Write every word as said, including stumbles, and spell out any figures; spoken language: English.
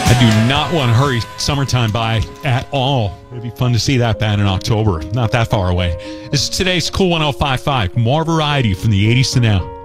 I do not want to hurry summertime by at all. It'd be fun to see that band in October. Not that far away. This is today's Cool one oh five point five. More variety from the eighties to now.